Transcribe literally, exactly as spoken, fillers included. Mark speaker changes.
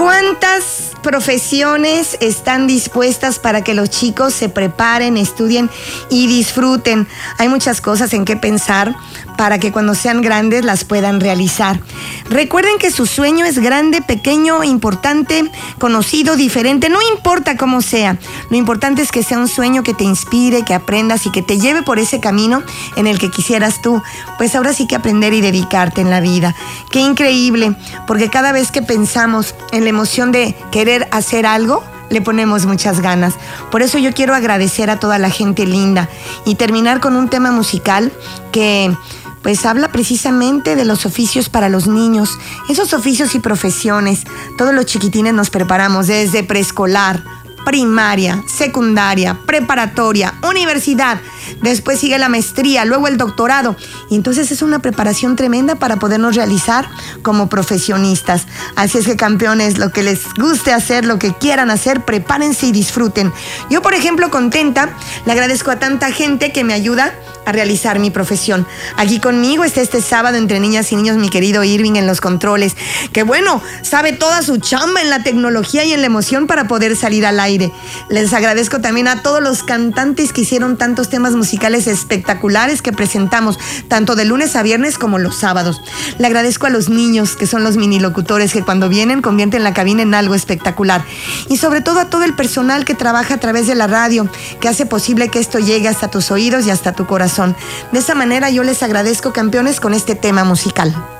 Speaker 1: ¿Cuántas profesiones están dispuestas para que los chicos se preparen, estudien y disfruten? Hay muchas cosas en qué pensar para que cuando sean grandes las puedan realizar. Recuerden que su sueño es grande, pequeño, importante, conocido, diferente, no importa cómo sea. Lo importante es que sea un sueño que te inspire, que aprendas y que te lleve por ese camino en el que quisieras tú, pues ahora sí que aprender y dedicarte en la vida. Qué increíble, porque cada vez que pensamos en la emoción de querer hacer algo, le ponemos muchas ganas. Por eso yo quiero agradecer a toda la gente linda y terminar con un tema musical que pues habla precisamente de los oficios para los niños, esos oficios y profesiones. Todos los chiquitines nos preparamos desde preescolar, primaria, secundaria, preparatoria, universidad, después sigue la maestría, luego el doctorado, y entonces es una preparación tremenda para podernos realizar como profesionistas. Así es que, campeones, lo que les guste hacer, lo que quieran hacer, prepárense y disfruten. Yo, por ejemplo, contenta, le agradezco a tanta gente que me ayuda a realizar mi profesión. Aquí conmigo está este sábado entre niñas y niños mi querido Irving en los controles, que bueno, sabe toda su chamba en la tecnología y en la emoción para poder salir al aire. Les agradezco también a todos los cantantes que hicieron tantos temas musicales espectaculares que presentamos, tanto de lunes a viernes como los sábados. Le agradezco a los niños, que son los mini locutores, que cuando vienen convierten la cabina en algo espectacular. Y sobre todo a todo el personal que trabaja a través de la radio, que hace posible que esto llegue hasta tus oídos y hasta tu corazón. De esa manera yo les agradezco, campeones, con este tema musical.